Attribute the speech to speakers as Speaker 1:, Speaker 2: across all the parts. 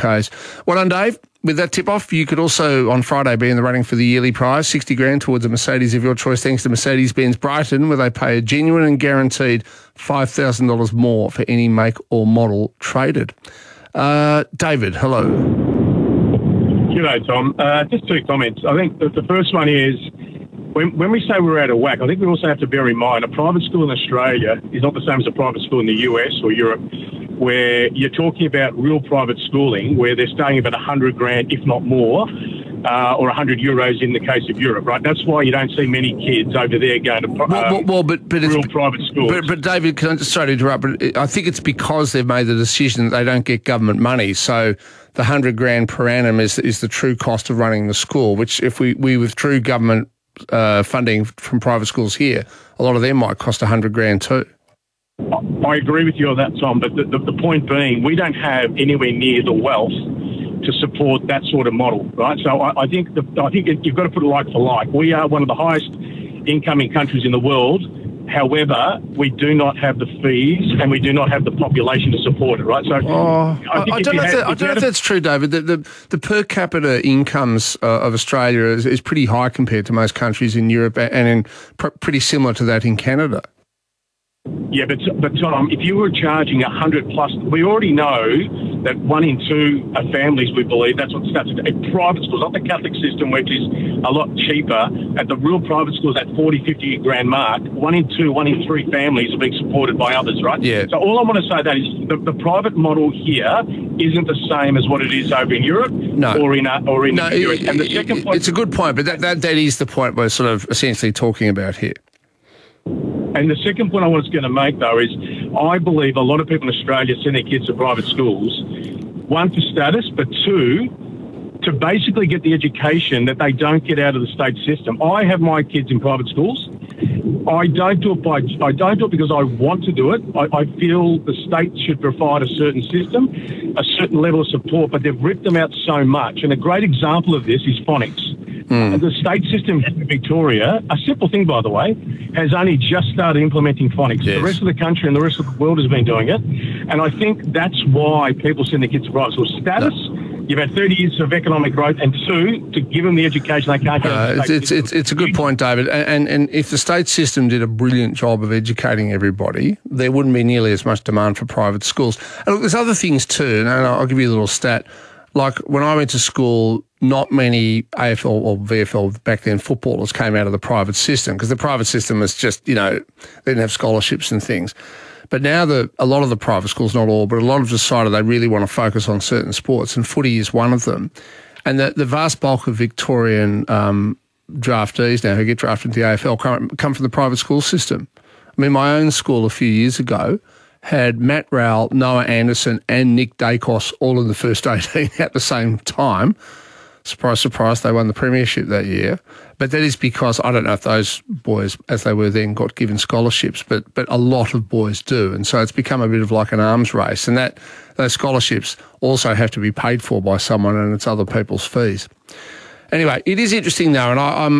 Speaker 1: K's. Well done, Dave. With that tip-off, you could also, on Friday, be in the running for the yearly prize, $60,000 towards a Mercedes of your choice, thanks to Mercedes-Benz Brighton, where they pay a genuine and guaranteed $5,000 more for any make or model traded. David, hello.
Speaker 2: G'day, Tom. Just two comments. I think the first one is, when we say we're out of whack, I think we also have to bear in mind a private school in Australia is not the same as a private school in the US or Europe, where you're talking about real private schooling, where they're staying about $100,000, if not more, or €100 in the case of Europe, right? That's why you don't see many kids over there going to real private schools.
Speaker 1: But David, can I just sorry to interrupt, but I think it's because they've made the decision that they don't get government money. So the $100,000 per annum is the true cost of running the school, which if we withdrew government funding from private schools here, a lot of them might cost $100,000 too.
Speaker 2: I agree with you on that, Tom, but the point being, we don't have anywhere near the wealth to support that sort of model, right? So I think you've got to put it like for like. We are one of the highest incoming countries in the world. However, we do not have the fees and we do not have the population to support it, right? So
Speaker 1: I don't know if that's true, David. The per capita incomes of Australia is pretty high compared to most countries in Europe and pretty similar to that in Canada.
Speaker 2: Yeah, but Tom, if you were charging 100 plus, we already know that 1 in 2 families, we believe, that's what starts at private schools, not the Catholic system, which is a lot cheaper. At the real private schools, at 40, 50 grand mark, 1 in 2, 1 in 3 families are being supported by others, right?
Speaker 1: Yeah.
Speaker 2: So all I want to say that is the private model here isn't the same as what it is over in Europe or in the US. And the second point,
Speaker 1: it's a good point, but that is the point we're sort of essentially talking about here.
Speaker 2: And the second point I was going to make, though, is I believe a lot of people in Australia send their kids to private schools, 1, for status, but 2, to basically get the education that they don't get out of the state system. I have my kids in private schools. I don't do it because I want to do it. I feel the state should provide a certain system, a certain level of support, but they've ripped them out so much. And a great example of this is phonics. The state system in Victoria, a simple thing, by the way, has only just started implementing phonics. Yes. The rest of the country and the rest of the world has been doing it. And I think that's why people send their kids to private schools. Status, you've had 30 years of economic growth, and 2, to give them the education they can't get.
Speaker 1: It's a good point, David. And if the state system did a brilliant job of educating everybody, there wouldn't be nearly as much demand for private schools. And look, there's other things too, and I'll give you a little stat. Like when I went to school, not many AFL or VFL back then footballers came out of the private system because the private system was just, they didn't have scholarships and things. But now a lot of the private schools, not all, but a lot have decided they really want to focus on certain sports, and footy is one of them. And the vast bulk of Victorian draftees now who get drafted into the AFL come from the private school system. I mean, my own school a few years ago had Matt Rowell, Noah Anderson and Nick Dacos all in the first 18 at the same time. Surprise, surprise, they won the premiership that year. But that is because, I don't know if those boys, as they were then, got given scholarships, but a lot of boys do. And so it's become a bit of like an arms race. And those scholarships also have to be paid for by someone, and it's other people's fees. Anyway, it is interesting though, and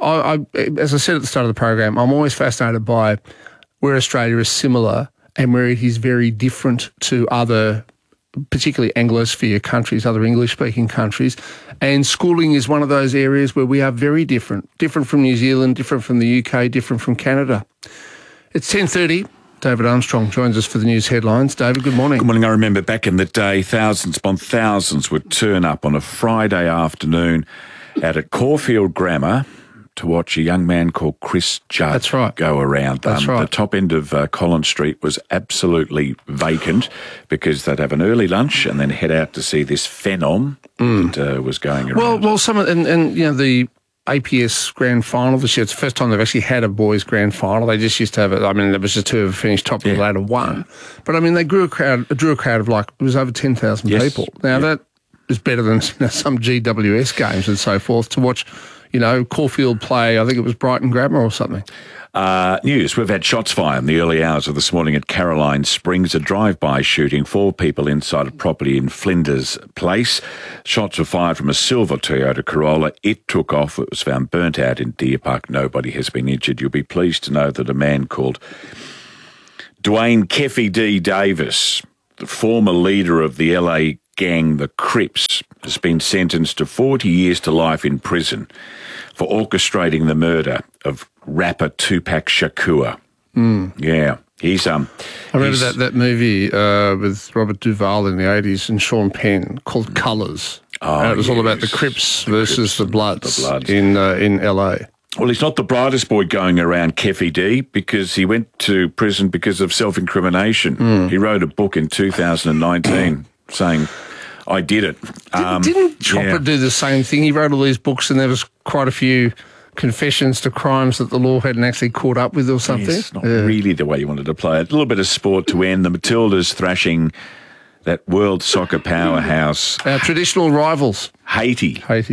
Speaker 1: I as I said at the start of the program, I'm always fascinated by where Australia is similar and where it is very different to other, particularly Anglosphere countries, other English-speaking countries. And schooling is one of those areas where we are very different from New Zealand, different from the UK, different from Canada. It's 10:30. David Armstrong joins us for the news headlines. David, good morning.
Speaker 3: Good morning. I remember back in the day, thousands upon thousands would turn up on a Friday afternoon out at Caulfield Grammar to watch a young man called Chris Judd go around. The top end of Collins Street was absolutely vacant because they'd have an early lunch and then head out to see this phenom that was going around.
Speaker 1: Well, some of the APS Grand Final this year, it's the first time they've actually had a boys' Grand Final. They just used to have it. I mean, there was just 2 who finished top of the ladder, 1. But I mean, they drew a crowd of like, it was over 10,000 people. Now that is better than some GWS games and so forth to watch. Caulfield play, I think it was Brighton Grammar or something.
Speaker 3: News. We've had shots fired in the early hours of this morning at Caroline Springs, a drive-by shooting. 4 people inside a property in Flinders Place. Shots were fired from a silver Toyota Corolla. It took off. It was found burnt out in Deer Park. Nobody has been injured. You'll be pleased to know that a man called Dwayne Keffy D. Davis, the former leader of the LA gang, the Crips, has been sentenced to 40 years to life in prison for orchestrating the murder of rapper Tupac Shakur. Yeah.
Speaker 1: I remember that movie with Robert Duvall in the 80s and Sean Penn called Colours. It was all about the Crips versus the Bloods. In LA.
Speaker 3: Well, he's not the brightest boy going around, Keffy D, because he went to prison because of self-incrimination. He wrote a book in 2019 saying, I did it.
Speaker 1: Didn't Chopper do the same thing? He wrote all these books and there was quite a few confessions to crimes that the law hadn't actually caught up with or something.
Speaker 3: It's not really the way you wanted to play it. A little bit of sport to end. The Matildas thrashing that world soccer powerhouse.
Speaker 1: Our traditional rivals.
Speaker 3: Haiti.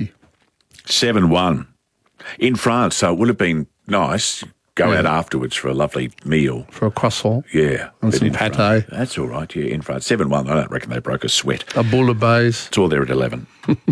Speaker 3: 7-1. In France, so it would have been nice. Go out afterwards for a lovely meal.
Speaker 1: For a croissant.
Speaker 3: Yeah.
Speaker 1: And some pâté.
Speaker 3: That's all right, yeah, in France. 7-1, I don't reckon they broke a sweat.
Speaker 1: A bouillabaisse.
Speaker 3: It's all there at 11.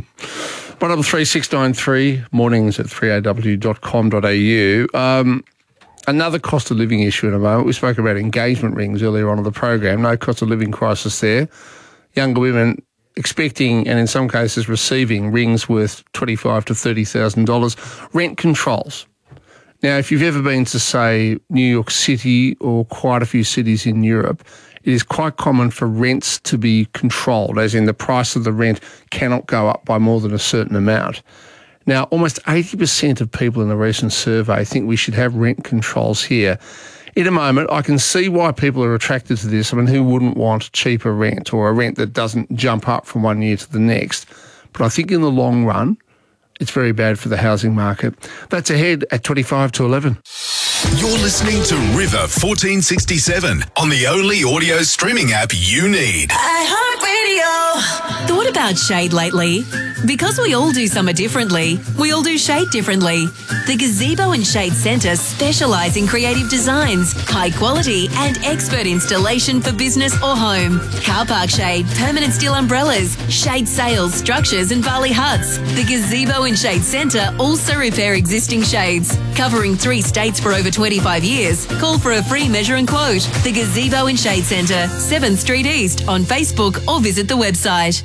Speaker 1: 133693, mornings at 3aw.com.au. Another cost of living issue in a moment. We spoke about engagement rings earlier on in the program. No cost of living crisis there. Younger women expecting and in some cases receiving rings worth $25,000 to $30,000. Rent controls. Now, if you've ever been to, say, New York City or quite a few cities in Europe, it is quite common for rents to be controlled, as in the price of the rent cannot go up by more than a certain amount. Now, almost 80% of people in the recent survey think we should have rent controls here. In a moment, I can see why people are attracted to this. I mean, who wouldn't want cheaper rent or a rent that doesn't jump up from one year to the next? But I think in the long run, it's very bad for the housing market. That's ahead at 25 to 11.
Speaker 4: You're listening to River 1467 on the only audio streaming app you need.
Speaker 5: iHeartRadio. Thought about shade lately? Because we all do summer differently, we all do shade differently. The Gazebo and Shade Centre specialise in creative designs, high quality and expert installation for business or home. Car park shade, permanent steel umbrellas, shade sails, structures and Bali huts. The Gazebo and Shade Centre also repair existing shades. Covering 3 states for over 25 years. Call for a free measure and quote. The Gazebo and Shade Centre, 7th Street East on Facebook or visit the website.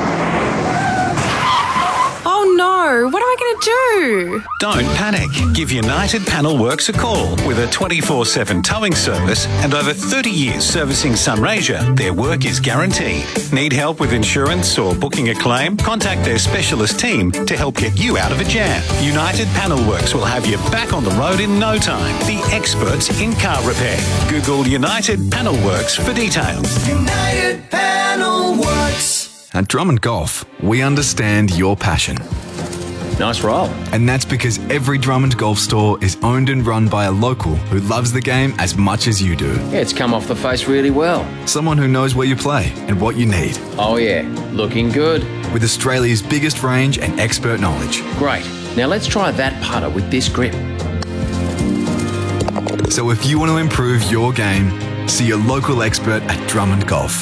Speaker 6: Oh no, what am I going to do?
Speaker 7: Don't panic. Give United Panel Works a call. With a 24/7 towing service and over 30 years servicing Sunraysia, their work is guaranteed. Need help with insurance or booking a claim? Contact their specialist team to help get you out of a jam. United Panel Works will have you back on the road in no time. The experts in car repair. Google United Panel Works for details.
Speaker 4: United Panel Works.
Speaker 8: At Drummond Golf, we understand your passion.
Speaker 9: Nice roll.
Speaker 8: And that's because every Drummond Golf store is owned and run by a local who loves the game as much as you do.
Speaker 9: Yeah, it's come off the face really well.
Speaker 8: Someone who knows where you play and what you need.
Speaker 9: Oh yeah, looking good.
Speaker 8: With Australia's biggest range and expert knowledge.
Speaker 9: Great. Now let's try that putter with this grip.
Speaker 8: So if you want to improve your game, see your local expert at Drummond Golf.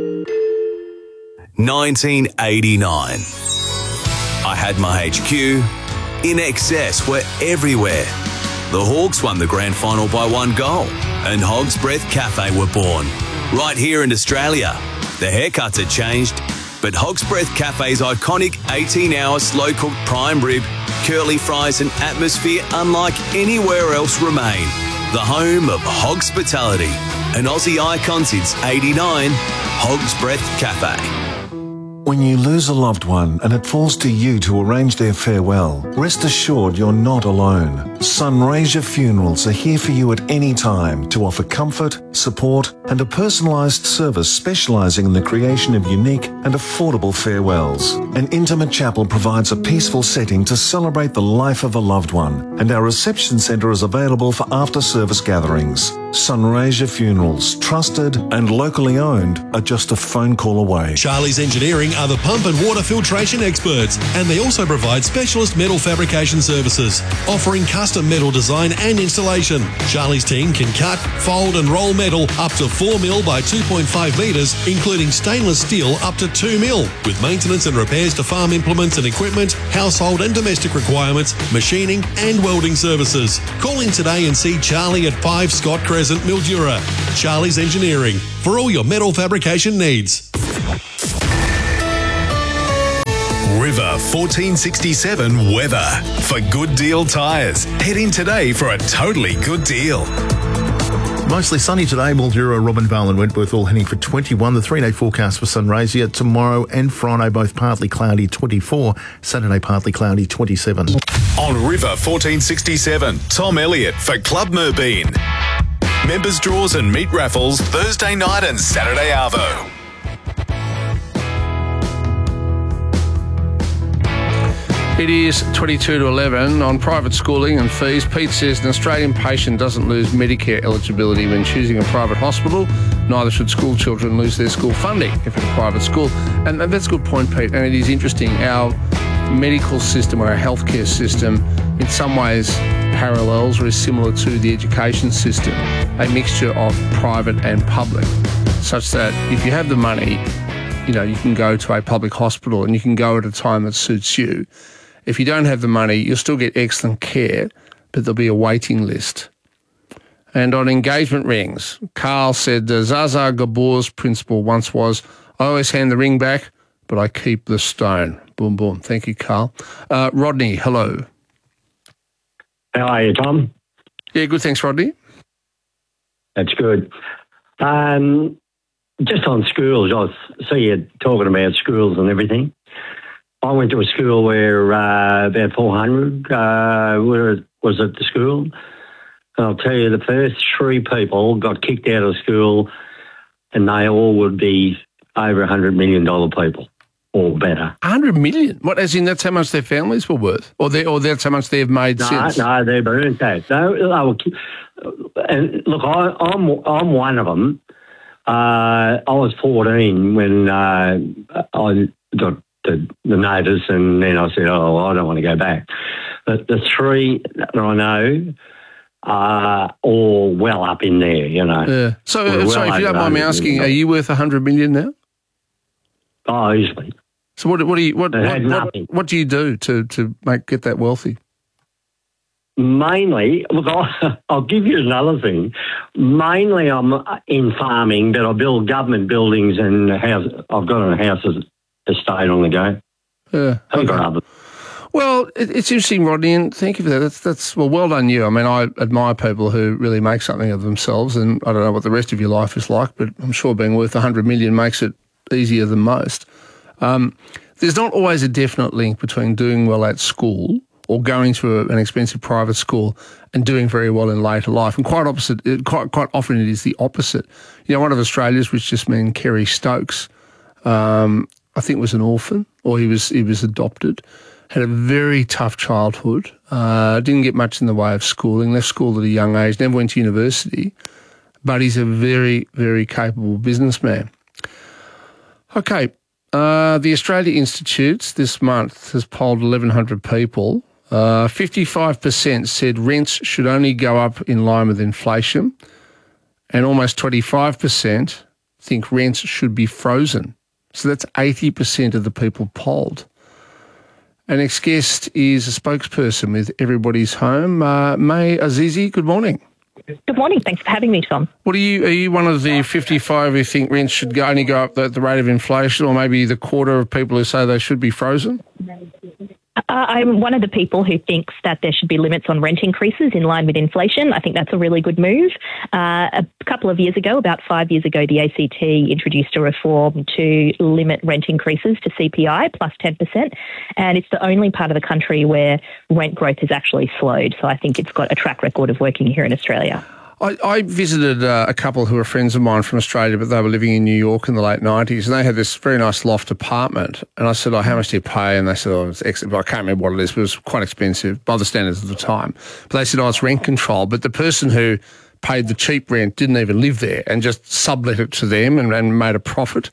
Speaker 4: 1989. I had my HQ. In excess were everywhere. The Hawks won the grand final by 1 goal, and Hog's Breath Cafe were born. Right here in Australia. The haircuts had changed, but Hog's Breath Cafe's iconic 18-hour slow-cooked prime rib, curly fries and atmosphere unlike anywhere else remain. The home of Hogspitality, an Aussie icon since '89, Hog's Breath Cafe.
Speaker 10: When you lose a loved one and it falls to you to arrange their farewell, rest assured you're not alone. Sunraysia Funerals are here for you at any time to offer comfort, support and a personalised service specialising in the creation of unique and affordable farewells. An intimate chapel provides a peaceful setting to celebrate the life of a loved one, and our reception centre is available for after-service gatherings. Sunraysia Funerals, trusted and locally owned, are just a phone call away.
Speaker 11: Charlie's Engineering are the pump and water filtration experts, and they also provide specialist metal fabrication services, offering custom metal design and installation. Charlie's team can cut, fold and roll metal up to 4 mil by 2.5 metres, including stainless steel up to 2 mil, with maintenance and repairs to farm implements and equipment, household and domestic requirements, machining and welding services. Call in today and see Charlie at 5 Scott Crescent, Mildura. Charlie's Engineering, for all your metal fabrication needs.
Speaker 12: River 1467 weather. For Good Deal Tyres, head in today for a totally good deal.
Speaker 13: Mostly sunny today. Mildura, Robinvale and Wentworth all heading for 21. The 3-day forecast for Sunraysia tomorrow and Friday, both partly cloudy, 24. Saturday, partly cloudy, 27.
Speaker 12: On River 1467, Tom Elliott for Club Merbeen. Members draws and meat raffles Thursday night and Saturday arvo.
Speaker 1: It is 22 to 11 on private schooling and fees. Pete says an Australian patient doesn't lose Medicare eligibility when choosing a private hospital. Neither should school children lose their school funding if it's a private school. And that's a good point, Pete. And it is interesting. Our medical system or our healthcare system in some ways parallels or is similar to the education system, a mixture of private and public, such that if you have the money, you can go to a public hospital and you can go at a time that suits you. If you don't have the money, you'll still get excellent care, but there'll be a waiting list. And on engagement rings, Carl said, Zaza Gabor's principle once was, I always hand the ring back, but I keep the stone. Boom, boom. Thank you, Carl. Rodney, hello.
Speaker 14: How are you, Tom?
Speaker 1: Yeah, good. Thanks, Rodney.
Speaker 14: That's good. Just on schools, I see you talking about schools and everything. I went to a school where about 400 was at the school. And I'll tell you, the first 3 people got kicked out of school and they all would be over $100 million people or better.
Speaker 1: 100 million? What, as in that's how much their families were worth? Or that's how much they've made since?
Speaker 14: No, they've earned that. And look, I'm one of them. I was 14 when I got the notice, and then I said, I don't want to go back. But the 3 that I know are all well up in there,
Speaker 1: Yeah. So, if you don't mind me asking, are you worth 100 million now?
Speaker 14: Oh, easily.
Speaker 1: So what do you do to get that wealthy?
Speaker 14: Mainly, look, I'll give you another thing. Mainly I'm in farming, but I build government buildings and I've got a house estate on the go.
Speaker 1: Yeah. Okay. Well, it's interesting, Rodney, and thank you for that. That's well done you. I mean, I admire people who really make something of themselves, and I don't know what the rest of your life is like, but I'm sure being worth 100 million makes it easier than most. There's not always a definite link between doing well at school or going to an expensive private school and doing very well in later life. And quite often it is the opposite. One of Australia's richest men, Kerry Stokes, I think was an orphan, or he was adopted, had a very tough childhood, didn't get much in the way of schooling, left school at a young age, never went to university, but he's a very, very capable businessman. Okay, the Australia Institute this month has polled 1,100 people. 55% said rents should only go up in line with inflation, and almost 25% think rents should be frozen. So that's 80% of the people polled. Our next guest is a spokesperson with Everybody's Home, May Azizi. Good morning.
Speaker 15: Good morning. Thanks for having me, Tom.
Speaker 1: Are you one of the 55 who think rents should only go up at the rate of inflation, or maybe the quarter of people who say they should be frozen?
Speaker 15: I'm one of the people who thinks that there should be limits on rent increases in line with inflation. I think that's a really good move. A couple of years ago, about 5 years ago, the ACT introduced a reform to limit rent increases to CPI plus 10%, and it's the only part of the country where rent growth has actually slowed. So I think it's got a track record of working here in Australia.
Speaker 1: I visited a couple who were friends of mine from Australia, but they were living in New York in the late 90s, and they had this very nice loft apartment. And I said, how much do you pay? And they said, it's excellent. I can't remember what it is, but it was quite expensive by the standards of the time. But they said, it's rent control. But the person who paid the cheap rent didn't even live there and just sublet it to them and made a profit.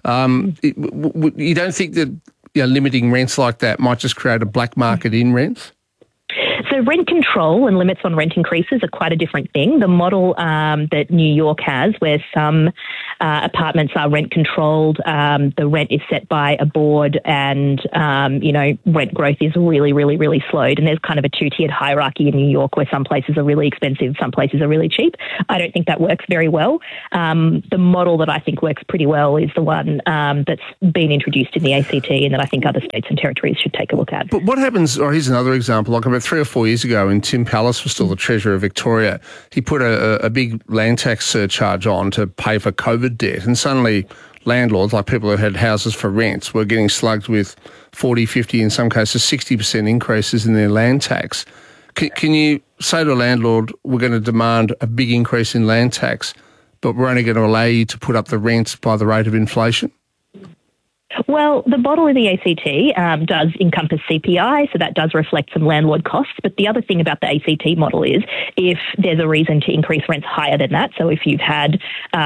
Speaker 1: You don't think that limiting rents like that might just create a black market in rents?
Speaker 15: So So rent control and limits on rent increases are quite a different thing. The model that New York has, where some apartments are rent controlled, the rent is set by a board, and rent growth is really, really, really slowed. And there's kind of a two-tiered hierarchy in New York, where some places are really expensive, some places are really cheap. I don't think that works very well. The model that I think works pretty well is the one that's been introduced in the ACT, and that I think other states and territories should take a look at.
Speaker 1: But what happens, here's another example, like about 3 or 4 years ago when Tim Pallas was still the Treasurer of Victoria, he put a big land tax surcharge on to pay for COVID debt, and suddenly landlords, like people who had houses for rents, were getting slugged with 40, 50, in some cases 60% increases in their land tax. Can you say to a landlord, we're going to demand a big increase in land tax, but we're only going to allow you to put up the rents by the rate of inflation?
Speaker 15: Well, the model in the ACT does encompass CPI, so that does reflect some landlord costs. But the other thing about the ACT model is if there's a reason to increase rents higher than that, so if you've had,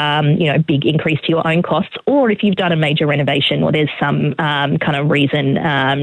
Speaker 15: big increase to your own costs, or if you've done a major renovation or there's some kind of reason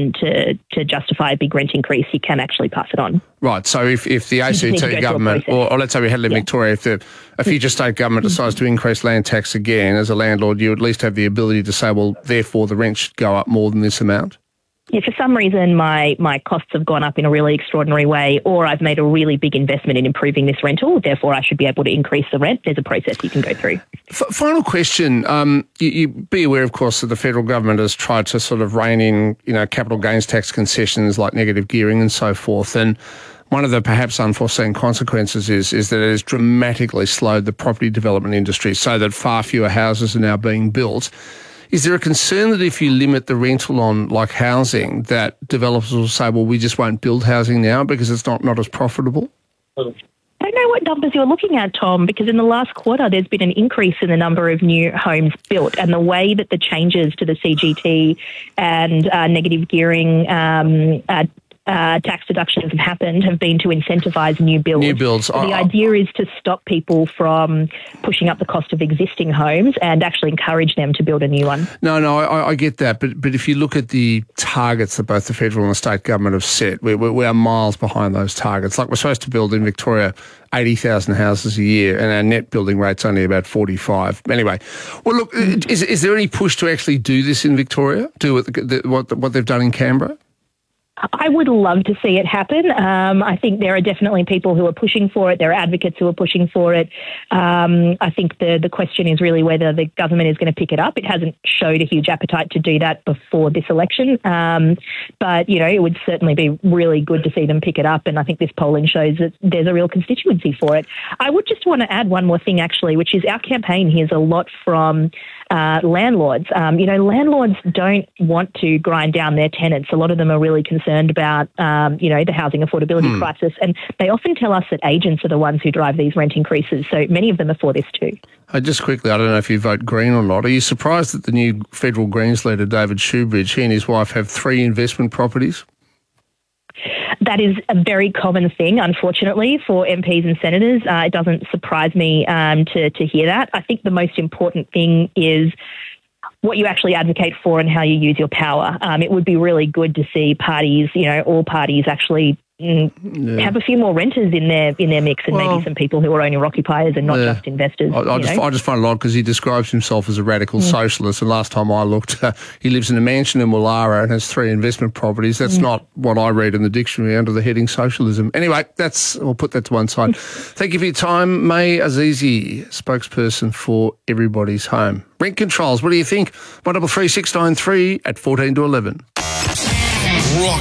Speaker 15: to justify a big rent increase, you can actually pass it on.
Speaker 1: Right, so if the ACT government, or let's say we had it in Victoria, if a future state government decides to increase land tax again, as a landlord, you at least have the ability to say, well, therefore the rent should go up more than this amount?
Speaker 15: Yeah, for some reason my costs have gone up in a really extraordinary way, or I've made a really big investment in improving this rental, therefore I should be able to increase the rent. There's a process you can go through.
Speaker 1: Final question. You be aware, of course, that the federal government has tried to sort of rein in, capital gains tax concessions like negative gearing and so forth, and one of the perhaps unforeseen consequences is that it has dramatically slowed the property development industry so that far fewer houses are now being built. Is there a concern that if you limit the rental on like housing, that developers will say, well, we just won't build housing now because it's not as profitable?
Speaker 15: I don't know what numbers you're looking at, Tom, because in the last quarter there's been an increase in the number of new homes built, and the way that the changes to the CGT and negative gearing tax deductions have been to incentivise new builds.
Speaker 1: New builds.
Speaker 15: So the idea is to stop people from pushing up the cost of existing homes and actually encourage them to build a new one.
Speaker 1: No, I get that. But if you look at the targets that both the federal and the state government have set, we are miles behind those targets. Like we're supposed to build in Victoria 80,000 houses a year, and our net building rate's only about 45. Anyway, well, look, is there any push to actually do this in Victoria, do what they've done in Canberra?
Speaker 15: I would love to see it happen. I think there are definitely people who are pushing for it. There are advocates who are pushing for it. I think the question is really whether the government is going to pick it up. It hasn't showed a huge appetite to do that before this election. But, it would certainly be really good to see them pick it up. And I think this polling shows that there's a real constituency for it. I would just want to add one more thing, actually, which is our campaign hears a lot from landlords. Landlords don't want to grind down their tenants. A lot of them are really concerned about, the housing affordability crisis. And they often tell us that agents are the ones who drive these rent increases. So many of them are for this too.
Speaker 1: Just quickly, I don't know if you vote Green or not. Are you surprised that the new federal Greens leader, David Shoebridge, he and his wife have 3 investment properties?
Speaker 15: That is a very common thing, unfortunately, for MPs and senators. It doesn't surprise me to hear that. I think the most important thing is what you actually advocate for and how you use your power. It would be really good to see parties, all parties actually have a few more renters in their mix, and maybe some people who are owner occupiers and not just investors. I
Speaker 1: just find it odd because he describes himself as a radical socialist, and last time I looked, he lives in a mansion in Woollahra and has 3 investment properties. That's not what I read in the dictionary under the heading socialism. Anyway, we'll put that to one side. Thank you for your time. May Azizi, spokesperson for Everybody's Home. Rent controls, what do you think? 133 693 at 14 to 11.
Speaker 11: Rock